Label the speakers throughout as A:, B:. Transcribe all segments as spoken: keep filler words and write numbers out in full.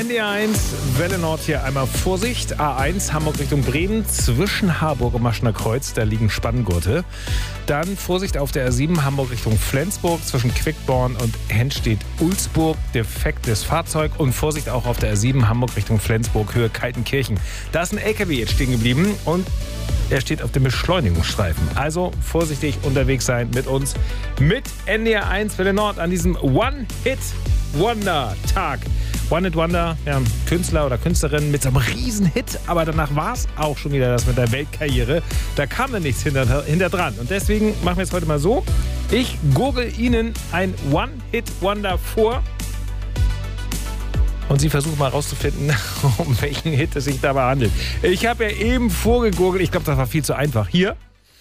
A: D R eins, Welle Nord hier einmal Vorsicht. A eins, Hamburg Richtung Bremen, zwischen Harburg und Maschener Kreuz, da liegen Spanngurte. Dann Vorsicht auf der A sieben, Hamburg Richtung Flensburg, zwischen Quickborn und Henstedt-Ulzburg, defektes Fahrzeug. Und Vorsicht auch auf der A sieben, Hamburg Richtung Flensburg, Höhe Kaltenkirchen. Da ist ein L K W jetzt stehen geblieben und er steht auf dem Beschleunigungsstreifen. Also vorsichtig unterwegs sein mit uns, mit N D R eins Welle Nord an diesem One-Hit-Wonder-Tag. One-Hit-Wonder, ja, Künstler oder Künstlerin mit so einem Riesen-Hit, aber danach war es auch schon wieder das mit der Weltkarriere. Da kam dann nichts hinter, hinter dran. Und deswegen machen wir es heute mal so. Ich gurgel Ihnen ein One-Hit-Wonder vor. Und Sie versuchen mal rauszufinden, um welchen Hit es sich dabei handelt. Ich habe ja eben vorgegurgelt. Ich glaube, das war viel zu einfach. Hier.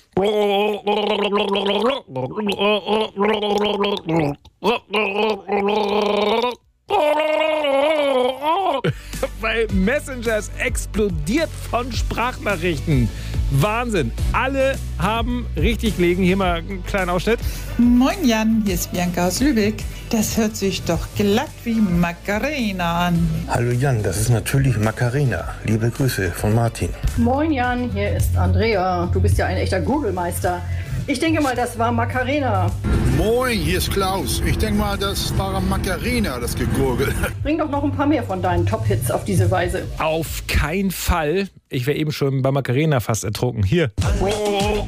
A: Weil Messengers explodiert von Sprachnachrichten. Wahnsinn. Alle haben richtig gelegen. Hier mal einen kleinen Ausschnitt.
B: Moin Jan, hier ist Bianca aus Lübeck. Das hört sich doch glatt wie Macarena an.
C: Hallo Jan, das ist natürlich Macarena. Liebe Grüße von Martin.
D: Moin Jan, hier ist Andrea. Du bist ja ein echter Google-Meister. Ich denke mal, das war Macarena.
E: Moin, hier ist Klaus. Ich denke mal, das war Macarena, das Gegurgel.
D: Bring doch noch ein paar mehr von deinen Top-Hits auf diese Weise.
A: Auf keinen Fall. Ich wäre eben schon bei Macarena fast ertrunken. Hier.